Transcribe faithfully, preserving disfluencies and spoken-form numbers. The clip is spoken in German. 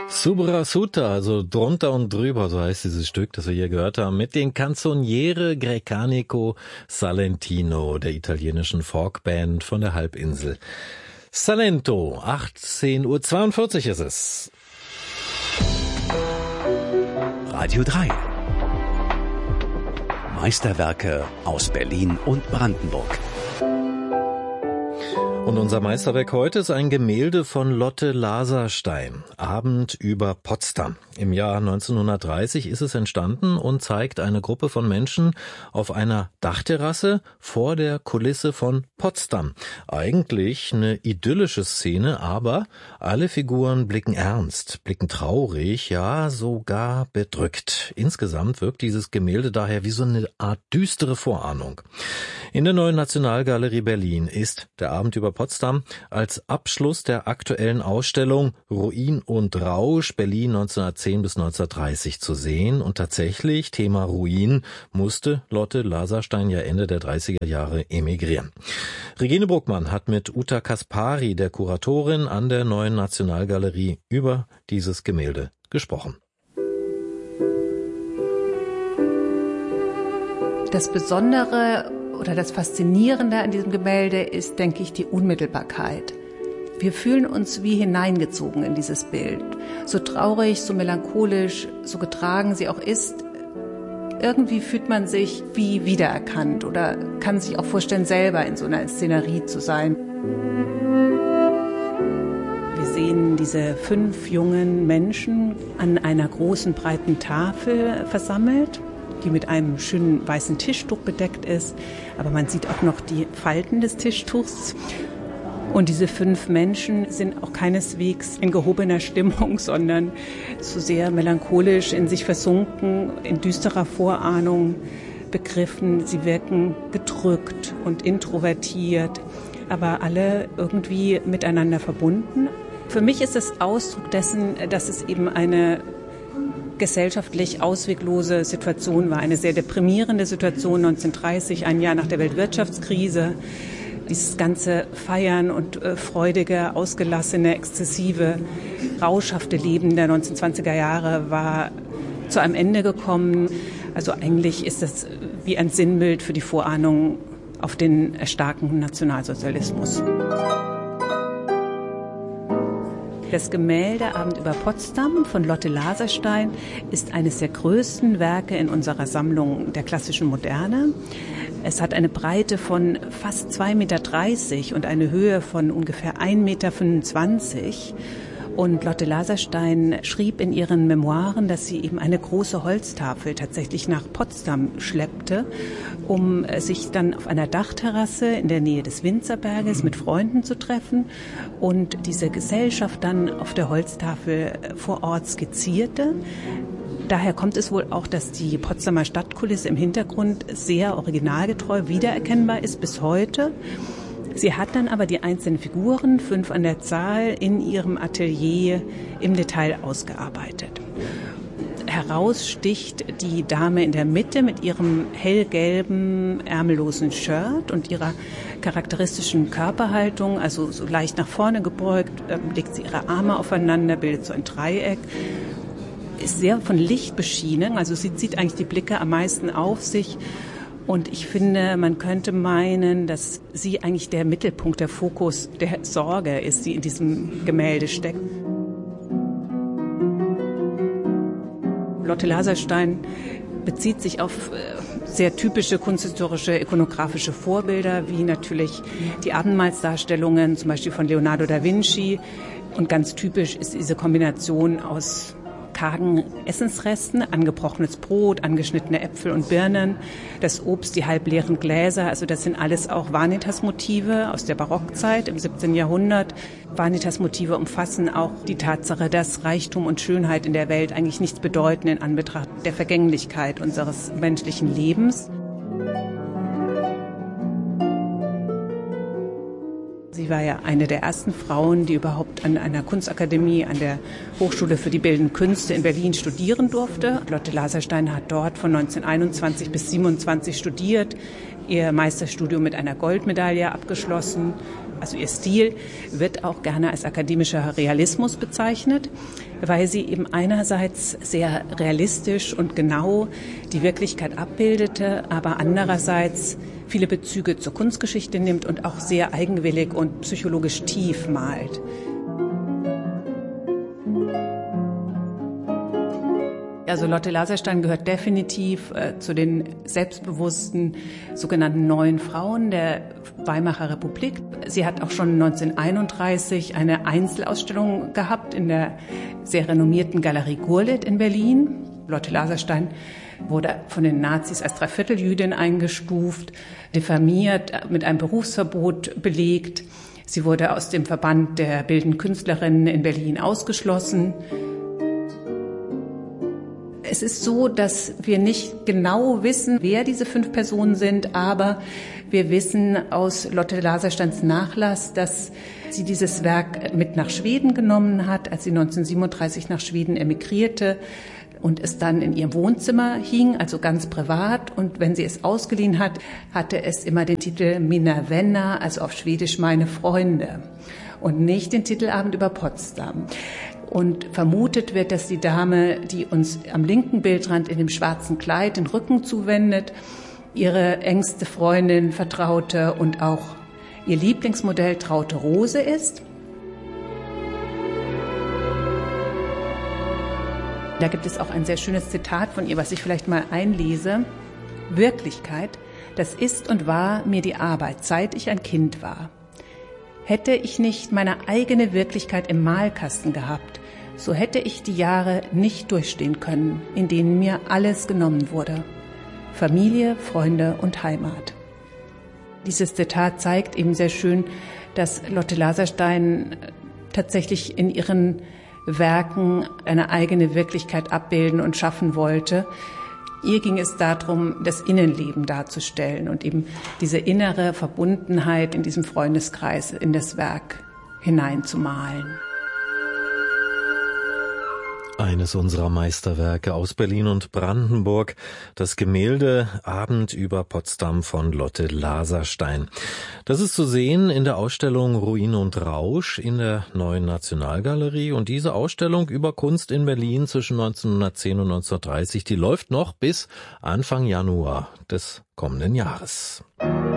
Subra Sutta, also drunter und drüber, so heißt dieses Stück, das wir hier gehört haben, mit den Canzoniere Grecanico Salentino, der italienischen Folkband von der Halbinsel Salento. achtzehn Uhr zweiundvierzig ist es. Radio drei. Meisterwerke aus Berlin und Brandenburg. Und unser Meisterwerk heute ist ein Gemälde von Lotte Laserstein, Abend über Potsdam. Im Jahr neunzehnhundertdreißig ist es entstanden und zeigt eine Gruppe von Menschen auf einer Dachterrasse vor der Kulisse von Potsdam. Eigentlich eine idyllische Szene, aber alle Figuren blicken ernst, blicken traurig, ja sogar bedrückt. Insgesamt wirkt dieses Gemälde daher wie so eine Art düstere Vorahnung. In der Neuen Nationalgalerie Berlin ist der Abend über Potsdam als Abschluss der aktuellen Ausstellung Ruin und Rausch Berlin neunzehnhundertzehn bis neunzehnhundertdreißig zu sehen. Und tatsächlich, Thema Ruin, musste Lotte Laserstein ja Ende der dreißiger Jahre emigrieren. Regine Bruckmann hat mit Uta Kaspari, der Kuratorin an der Neuen Nationalgalerie, über dieses Gemälde gesprochen. Das Besondere oder das Faszinierende an diesem Gemälde ist, denke ich, die Unmittelbarkeit. Wir fühlen uns wie hineingezogen in dieses Bild. So traurig, so melancholisch, so getragen sie auch ist, irgendwie fühlt man sich wie wiedererkannt oder kann sich auch vorstellen, selber in so einer Szenerie zu sein. Wir sehen diese fünf jungen Menschen an einer großen, breiten Tafel versammelt, die mit einem schönen weißen Tischtuch bedeckt ist. Aber man sieht auch noch die Falten des Tischtuchs. Und diese fünf Menschen sind auch keineswegs in gehobener Stimmung, sondern so sehr melancholisch in sich versunken, in düsterer Vorahnung begriffen. Sie wirken gedrückt und introvertiert, aber alle irgendwie miteinander verbunden. Für mich ist es Ausdruck dessen, dass es eben eine gesellschaftlich ausweglose Situation war, eine sehr deprimierende Situation neunzehnhundertdreißig, ein Jahr nach der Weltwirtschaftskrise. Dieses ganze Feiern und äh, freudige, ausgelassene, exzessive, rauschhafte Leben der neunzehnhundertzwanziger Jahre war zu einem Ende gekommen. Also eigentlich ist das wie ein Sinnbild für die Vorahnung auf den erstarkenden Nationalsozialismus. Das Gemälde Abend über Potsdam von Lotte Laserstein ist eines der größten Werke in unserer Sammlung der klassischen Moderne. Es hat eine Breite von fast zwei Meter dreißig und eine Höhe von ungefähr ein Meter fünfundzwanzig. Und Lotte Laserstein schrieb in ihren Memoiren, dass sie eben eine große Holztafel tatsächlich nach Potsdam schleppte, um sich dann auf einer Dachterrasse in der Nähe des Winzerberges mit Freunden zu treffen und diese Gesellschaft dann auf der Holztafel vor Ort skizzierte. Daher kommt es wohl auch, dass die Potsdamer Stadtkulisse im Hintergrund sehr originalgetreu wiedererkennbar ist bis heute. Sie hat dann aber die einzelnen Figuren, fünf an der Zahl, in ihrem Atelier im Detail ausgearbeitet. Heraussticht die Dame in der Mitte mit ihrem hellgelben, ärmellosen Shirt und ihrer charakteristischen Körperhaltung, also so leicht nach vorne gebeugt, legt sie ihre Arme aufeinander, bildet so ein Dreieck, ist sehr von Licht beschienen, also sie zieht eigentlich die Blicke am meisten auf sich. Und ich finde, man könnte meinen, dass sie eigentlich der Mittelpunkt, der Fokus der Sorge ist, die in diesem Gemälde steckt. Lotte Laserstein bezieht sich auf sehr typische kunsthistorische, ikonografische Vorbilder, wie natürlich die Abendmahlsdarstellungen, zum Beispiel von Leonardo da Vinci. Und ganz typisch ist diese Kombination aus kargen Essensresten, angebrochenes Brot, angeschnittene Äpfel und Birnen, das Obst, die halbleeren Gläser, also das sind alles auch Vanitas-Motive aus der Barockzeit im siebzehnten Jahrhundert. Vanitas-Motive umfassen auch die Tatsache, dass Reichtum und Schönheit in der Welt eigentlich nichts bedeuten in Anbetracht der Vergänglichkeit unseres menschlichen Lebens. Sie war ja eine der ersten Frauen, die überhaupt an einer Kunstakademie, an der Hochschule für die Bildenden Künste in Berlin studieren durfte. Lotte Laserstein hat dort von neunzehnhunderteinundzwanzig bis siebenundzwanzig studiert, ihr Meisterstudium mit einer Goldmedaille abgeschlossen. Also ihr Stil wird auch gerne als akademischer Realismus bezeichnet, weil sie eben einerseits sehr realistisch und genau die Wirklichkeit abbildete, aber andererseits viele Bezüge zur Kunstgeschichte nimmt und auch sehr eigenwillig und psychologisch tief malt. Also Lotte Laserstein gehört definitiv äh, zu den selbstbewussten sogenannten neuen Frauen der Weimarer Republik. Sie hat auch schon neunzehnhunderteinunddreißig eine Einzelausstellung gehabt in der sehr renommierten Galerie Gurlitt in Berlin. Lotte Laserstein wurde von den Nazis als Dreivierteljüdin eingestuft, diffamiert, mit einem Berufsverbot belegt. Sie wurde aus dem Verband der bildenden Künstlerinnen in Berlin ausgeschlossen. Es ist so, dass wir nicht genau wissen, wer diese fünf Personen sind, aber wir wissen aus Lotte Lasersteins Nachlass, dass sie dieses Werk mit nach Schweden genommen hat, als sie neunzehnhundertsiebenunddreißig nach Schweden emigrierte und es dann in ihrem Wohnzimmer hing, also ganz privat. Und wenn sie es ausgeliehen hat, hatte es immer den Titel Mina Vänner, also auf Schwedisch meine Freunde, und nicht den Titel Abend über Potsdam. Und vermutet wird, dass die Dame, die uns am linken Bildrand in dem schwarzen Kleid den Rücken zuwendet, ihre engste Freundin, Vertraute und auch ihr Lieblingsmodell Traute Rose ist. Da gibt es auch ein sehr schönes Zitat von ihr, was ich vielleicht mal einlese. Wirklichkeit, das ist und war mir die Arbeit, seit ich ein Kind war. Hätte ich nicht meine eigene Wirklichkeit im Malkasten gehabt, so hätte ich die Jahre nicht durchstehen können, in denen mir alles genommen wurde. Familie, Freunde und Heimat. Dieses Zitat zeigt eben sehr schön, dass Lotte Laserstein tatsächlich in ihren Werken eine eigene Wirklichkeit abbilden und schaffen wollte. Ihr ging es darum, das Innenleben darzustellen und eben diese innere Verbundenheit in diesem Freundeskreis in das Werk hineinzumalen. Eines unserer Meisterwerke aus Berlin und Brandenburg, das Gemälde Abend über Potsdam von Lotte Laserstein. Das ist zu sehen in der Ausstellung Ruine und Rausch in der Neuen Nationalgalerie. Und diese Ausstellung über Kunst in Berlin zwischen neunzehnhundertzehn und neunzehnhundertdreißig, die läuft noch bis Anfang Januar des kommenden Jahres.